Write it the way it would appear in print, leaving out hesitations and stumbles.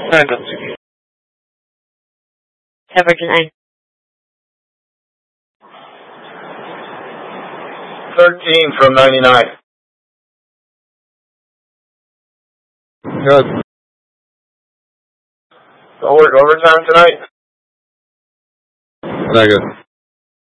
Good. Coverage 9. 13 from 99. Good. I'll work overtime tonight. Good.